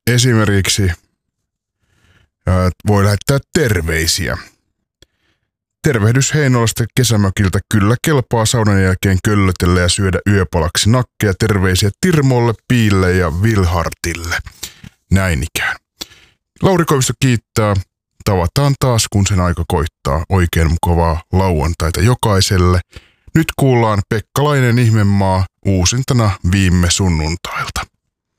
Esimerkiksi voi lähettää terveisiä. Tervehdys Heinolasta kesämökiltä, kyllä kelpaa saunan jälkeen köllötellä ja syödä yöpalaksi nakkeja. Terveisiä Tirmolle, Piille ja Vilhartille. Näin ikään. Lauri Koivisto kiittää. Tavataan taas, kun sen aika koittaa. Oikein mukavaa lauantaita jokaiselle. Nyt kuullaan Pekkalainen ihmemaa uusintana viime sunnuntailta.